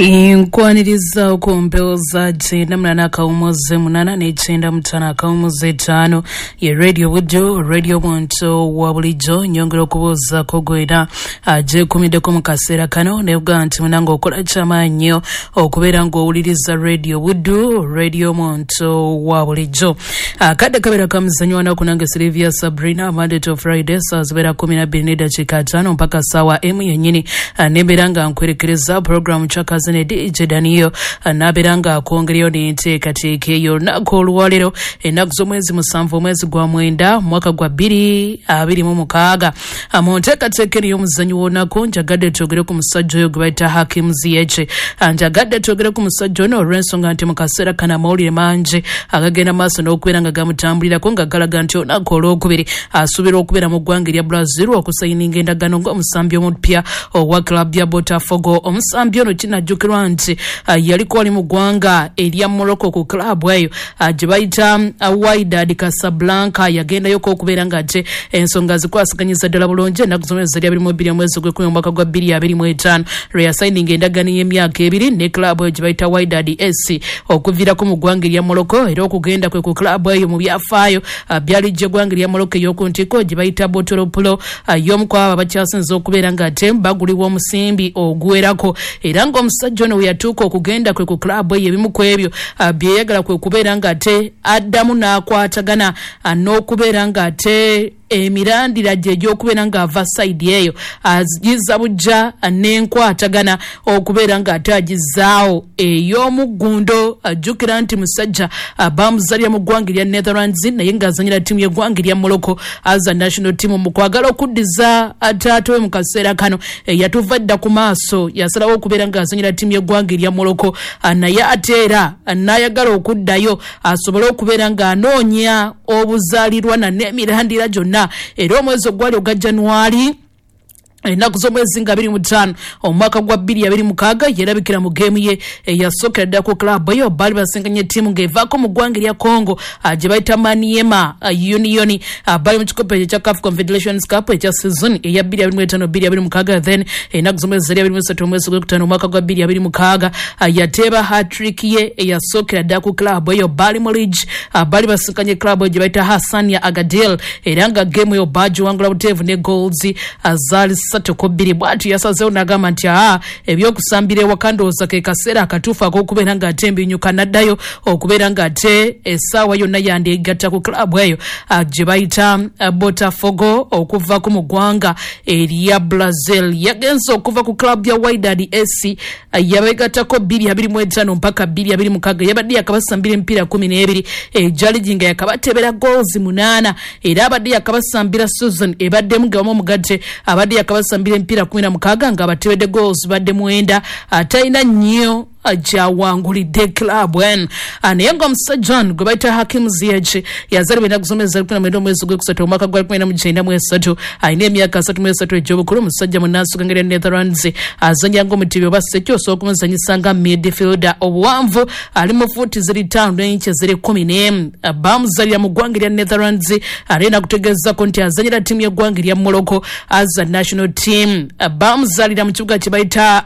Inkwaniriza okumpeuza jenda mnana kawumuze munana nechenda mtana kawumuze tano ye radio wujo radio wanto wabulijo nyongero kubuza kogwera aje kumideko mukasera kano nebuga nti munango okola chamanyo okubera ngo owuliriza radio wudu radio wanto wabulijo akade kabera kamuzanyo wana kunange Sylvia Sabrina Monday to Friday saa zibera 12 dakika 5 mpaka sawa emu yenyini neberanga nkwerekereza program chakazi ne DJ Daniyo naberanga akwongereyo n'enteekateeka eyo olunaku olwaleero ennaku z'omwezi musanvu omwezi gwa mwenda mwaka gwa 2026 mu nteekateeka eno y'omuzannyo w'olunaku njagadde twogere ku musajja oyo gwe bayita Hakim Ziyech njagadde twogere ku musajja ono olw'ensonga nti mu kaseera kana amawulire mangi agagenda maaso n'okubeera nga gamutambulirako nga galaga nti olunaku olwokubiri asuubira okubeera mu ggwanga erya Brazil okusayininga endagaano ng'omusambi omupya owa club ya Botafogo. Omusambi ono kinajjukirwa nti yaliko ali mu ggwanga erya Morocco ku club eyo gye bayita Wydad Casablanca. Yagendayo okubeera nga ate ensonga zikwasiganyiza ddala bulungi ennaku zomwezi zali 22 omwezi gw'ekumi omwaka gwa 2025 lwe yasayininga endagaano y'emyaka 2 ne club eyo gye bayita Wydad SC okuviirako mu ggwanga erya Morocco era okugenda kwe ku club eyo mu byafaayo byali gye ggwanga erya Morocco ey'okuntiko gye bayita Botoropolo y'omu ku abo abakyasinze okubeera nga ate bagulibwa omusimbi oguwerako era ng'omusajja ono we yatuuka okugenda kwe ku club eyo ebimu ku ebyo byeyagala kwe kubeera nga ate addamu n'akwatagana n'okubeera nga ate emirandira gye gy'okubeera nga ava side eyo agiza bujja n'enkwatagana okubeera nga ate agizaawo ey'omuggundo. Ajjukira nti musajja bamuzalya mu ggwanga erya Netherlands naye ng'azanyira ttiimu y'eggwanga erya Morocco as a national team mu kwagala okuddiza taata we mu kaseera kano yatuva dda ku maaso yasalawo okubeera ng'azanyira ttiimu y'eggwanga erya Morocco naye ate era n'ayagala okuddayo asobole okubeera ng'anoonya obuzaalirwana n'emirandira gyonna era omwezi ogwali ogwa January ennaku z'omwezi nga 25 omwaka gwa 2026 yerabikira mu geemu ye eyasookera ddala ku club eyo baali basenganye ttiimu ng'evaako mu ggwanga erya Congo gye bayita Maniema Union baali mu kikopo ekyo kya CAF Confederations Cup ekya season eya 2025-2026 then ennaku z'omwezi zali 23 omwezi gw'ekutaano omwaka gwa 2026 yateeba hat-trick ye eyasookera ddala ku club eyo baali mu league baali basenganye club eyo gye bayita Hassania Agadir era nga geemu eyo bagiwangula buteevu ne goals zaali 3-2 bwatu yasazeewo n'agamba nti ebyokusambira ewaka ndowooza ke kaseera akatuufu ak'okubeera nga ate mbinyuka naddayo okubeera nga ate essaawa yonna yandeegatta ku club eyo gye bayita Botafogo okuvaako mu ggwanga erya Brazil. Yagenze okuva ku club ya Wydad SC yabegattako 2025 mpaka 2026 yabadde yakabasambira emipiira 12 ejali nga yakabatebera goals 8 era abadde yakabasambira season ebaddemu gamu omugatte abadde yakabasambira emipiira 16 nga abatebedde goals badde 9 atayina nnyo ajawangulidde club en naye ng'omusajja ono gwe bayita Hakim Ziyech yazaalibwa ennaku z'omwezi 19 omwezi gw'ekusatu omwaka gwa 1993 alina emyaka 33 egy'obukulu. Omusajja munnansi w'eggwanga Netherlands azannya ng'omutibi oba ssekyoso okumuzanyisa nga midfielder. Obuwanvu ali mu fuuti 5 n'inchi 10 bamuzalira mu ggwanga erya Netherlands ate nakutegeezako nti azanyira ttiimu y'eggwanga erya Morocco as a national team. Bamuzalira mu kibuga kye bayita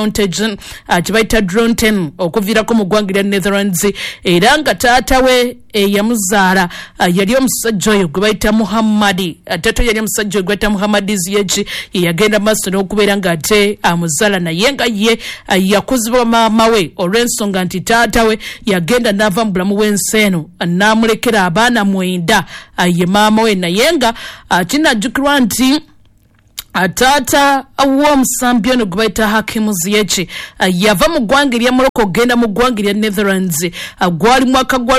Dronten okuviirako mu ggwanga erya Netherlands era nga taata we yamuzaala yali omusajja oyo gwe bayita Muhammadi. Taata yali omusajja oyo gwe bayita Muhammadi Ziyech yagenda maaso n'okubeera nga ate amuzaala naye nga ye yakuzibwa maama we olw'ensonga nti taata we yagenda n'ava mu bulamu bw'ensi eno n'amulekera abaana 9 ye maama we naye nga kinajjukirwa nti taata w'omusambi ono gwe bayita Hakim Ziyech yava mu ggwanga erya Morocco ogenda mu ggwanga erya Netherlands gwali mwaka gwa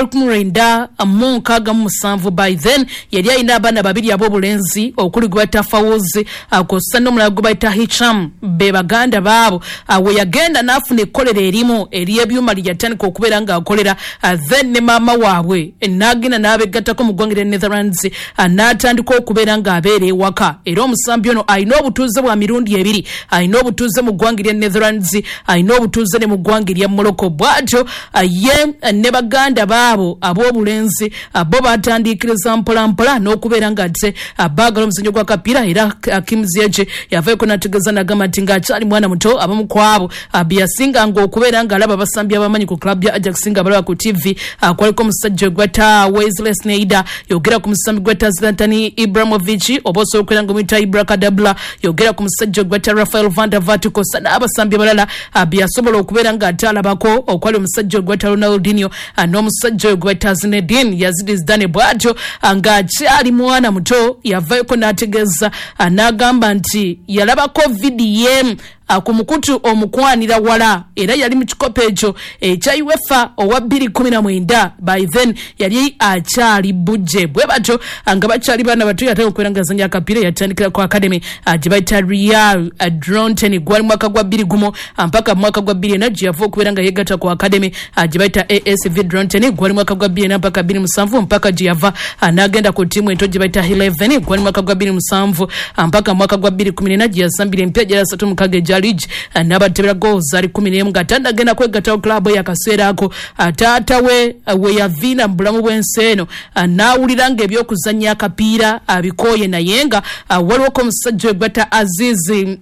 1967 by then yali alina abaana 2 ab'obulenzi okuli gwe bayita Fawzi kw'ossa n'omulala gwe bayita Hicham be baganda baabo we yagenda n'afuna ekkolero erimu ery'ebyuma lye yatandika okubeera ng'akolera then ne maama waabwe n'agenda n'abegattako mu ggwanga erya Netherlands n'atandika okubeera ng'abeera ewaka era omusambi ono alina obutuuze bwa mirundi ebiri, alina obutuuze mu ggwanga lya Netherlands, alina obutuuze ne mu ggwanga lya Morocco. Bw'atyo ye ne baganda baabo ab'obulenzi bo batandikiriza mpolampola n'okubeera nga ate baagala omuzannyo gwa kapiira. Era Hakim Ziyech yavaako n'ategeeza n'agamba nti ng'akyali mwana muto abamu ku abo byasinganga okubeera ng'alaba abasambi abamanyi ku club ya Ajax nga balaba ku TV. Kwaliko omusajja gwata Wesley Sneijder, yogera ku musambi gwata Zlatan Ibrahimovic, oba osobola okubeera ng'omuyita Ibra Kadabla, yogera ku musajja gwata Rafael van der Vaart, kosa n'abasambi abalala byasobola okubeera ng'ate alabako okwali omusajja gwata Ronaldinho n'omusajja gwata Zinedine Yazid Zidane. Bw'atyo ng'akyali mwana muto yavaako n'ategeeza n'agamba nti yalabako VDM ku mukutu omukwanira wala, era yali mu kikopo ekyo ekya UEFA owa 2019. By then yali akyali bujje. Bwe batyo nga bakyali baana bato yatandika okubeera nga azannya akapiira. Yatandikira ku academy gye bayita Real Dronten, gwali mwaka gwa 2001 mpaka mwaka gwa 2004 gye yava okubeera nga yegatta ku academy gye bayita ASV Dronten, gwali mwaka gwa 2004 mpaka 2007 mpaka gye yava n'agenda ku ttiimu ento gye bayita 11, gwali mwaka gwa 2007 mpaka mwaka gwa 2014 gye yasambira empya gya 36 League n'abatebera goals ali 11 nga tandagenda kwegatta club ya kaseera ako. Taata we yavina mu bulamu bw'ensi eno n'awulira nga ebyokuzannya akapiira abikooye, naye nga waliwo omusajja gwata Aziz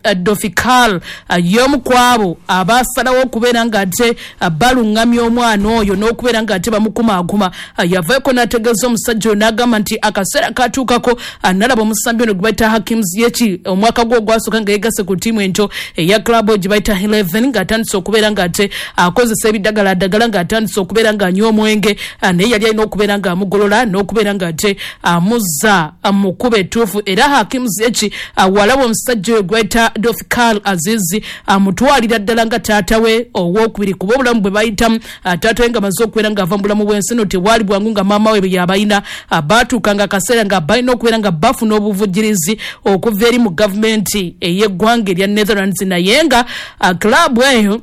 Dofikal y'omu kwabo abaasalawo okubeera nga ate balungamya omwana oyo n'okubeera nga ate bamukumaaguma. Yavaako n'ategeeza omusajja oyo n'agamba nti akaseera katuukako n'alaba omusambi ono gwe bayita Hakim Ziyech omwaka gwo gwasooka nga yeegase ku ttiimu ento eya club gye bayita 11 ng'atandise okubeera nga ate akozesa ebiddagala ng'atandise okubeera ng'anywa omwenge, naye yali alina okubeera ng'amugolola n'okubeera nga ate amuzza mu kkubo ettuufu. Era Hakim Ziyech walaba omusajja oyo gwayita Dofikal Aziz amutwalira ddala nga taata we owookubiri, kuba obulamu bwe bayitamu taata we nga amaze okubeera ng'ava mu bulamu bw'ensi eno tewali bwangu nga maama we bwe yabalina. Baatuukanga akaseera nga balina okubeera nga bafuna obuvujjirizi okuva eri mu gavumenti ey'eggwanga erya Netherlands, naye nga club eyo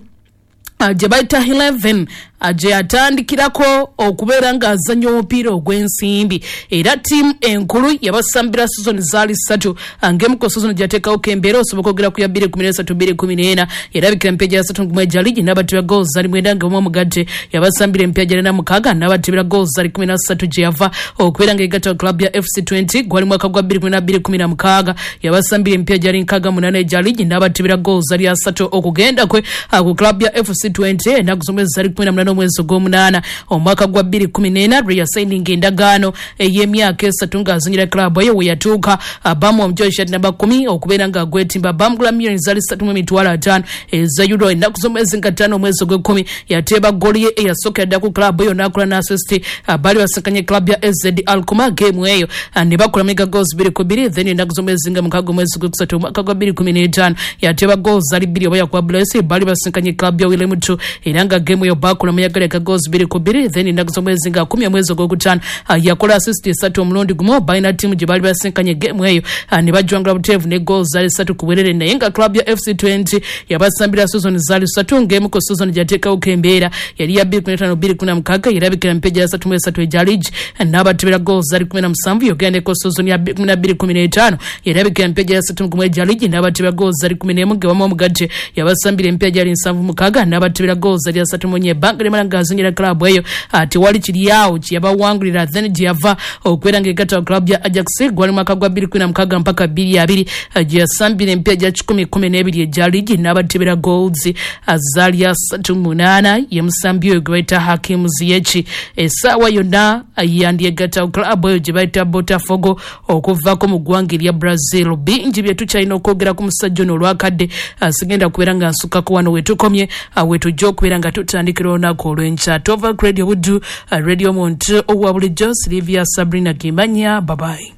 gye bayita 11 gye yatandikirako okubeera ng'azannya omupiira ogw'ensimbi. Era ttiimu enkulu yabasambira sizoni zaali 3 ng'emu ku sizoni gyateekawo embeera osobola okwogera ku ya 2013-2014 erabikira empya gya 3 League n'abatebera goals zaali 9 nga omugadde yabasambira empya gya 46 n'abatebera goals zaali 13 gye yava okubeera ng'egatta club ya FC20 gwali mwaka gwa 2016 yabasambira empya gya 68 egya League n'abatebera goals zaali 3 okugenda kwe ku club ya FC20 ennaku zomwezi zaali 18 omwezi gw'omunaana omwaka gwa 2014 Real signing endagaano ey'emyaka 3 ng'azanyira club eyo we yatuuka bamu omujoshi namba 10 okubeera nga gwetimba bamugula millions zaali 3.5 eza euro. Ennaku z'omwezi nga 5 omwezi gw'ekumi yateeba goali ye eyasookera ddala ku club eyo n'akola n'assist. Baali basinkanye club ya AZ Alkmaar game eyo ne bakola mega goals 2-2. Then ennaku z'omwezi nga 6 omwezi gw'ekusatu omwaka gwa 2015 yateeba goals zaali 2 oba yakuba Blessing. Baali basinkanye club ya Willem II era nga game eyo bakola muyagala ka goals 2-2. Then ennaku z'omwezi nga 10 omwezi gw'okutaano yakola assist 3 omulundi gumu. Balina ttiimu gye baali basinkanye game eyo ne bajwangula buteevu ne goals zaali 3 ku bwerere, naye nga club ya FC20 yabasambira season zaali 3 ng'emu ku season gyateekawo embeera yali ya 2015-2016 erabikira empya gya 33 egya League n'abatebera goals zaali 17 yogenda ku season ya 2015 erabikira empya gya 31 egya League n'abatebera goals zaali 11 ng'ewamu omugadde yabasambira empya gyali 76 n'abatebera goals zaali 3 banka lemala ng'azanyira club eyo tewali kiri awo kyeyabawangulira. Then gye yava okubeera ng'egatta club ya Ajax gwali mwaka gwa 2016 mpaka 2020 gye yasambira empya gya 10-12 egya League n'abatebera goals zaali 38 ye musambi oyo gwe bayita Hakim Ziyech. Essaawa yonna yandyegatta club eyo gye bayita Botafogo okuvaako mu ggwanga erya Brazil. Bingi bye tukyalina okwogera ku musajja ono olwakadde sigenda kubeera nga nsukako wano wetukomye wetujja okubeera nga tutandikira olunaku olw'enkya. Tova Radio Buddu, Radio Monte owa bulijjo, Silvia Sabrina Kimanya. Bye-bye.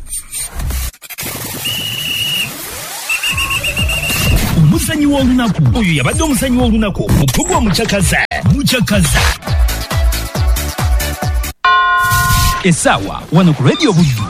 Omusanyi w'olunaku oyo yabadde omusanyi w'olunaku mukugwa mukyakaza essaawa wano ku Radio Buddu.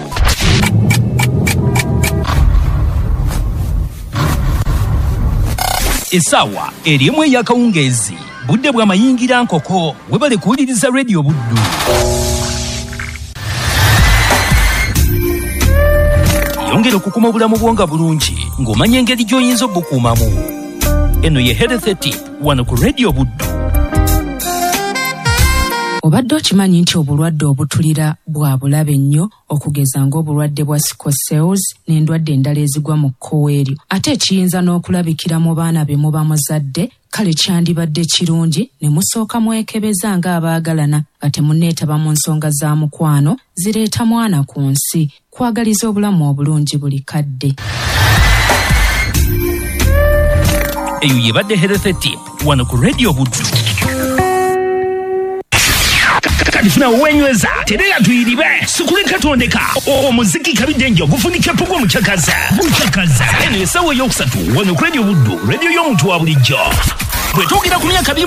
Essaawa erimu ey'akawungeezi budde bw'amayingira nkoko webale kuwuliriza Radio Buddu. buyongera okukuma obulamu bwonga bulungi ng'omanya engeri gy'oyinza obukuumamu. Eno ye Health Tip wano ku Radio Buddu. Obadde okimanyi nti obulwadde obutulira bwa bulabe nnyo okugeza ng'obulwadde bwa sickle cells n'endwadde endala ezigwa mu kkoweeri, ate ekiyinza n'okulabikira mu baana be muba muzadde, kale kyandibadde kirungi ne musooka mwekebeza ng'abaagalana nga temunneetaba mu nsonga za mukwano zireeta mwana ku nsi. Kwagaliza obulamu obulungi buli kadde. Eyo yebadde Health Tip wano ku Radio Buddu. Kadifuna wenyweza terera tuyiribe sukuleka tondeka omuziki kabidenjo gufunike pogwa muchakaza eno esawa yokusatu wano ku Radio Buddu, radio y'omuntu wa bulijjo. Bwe tugira ku myaka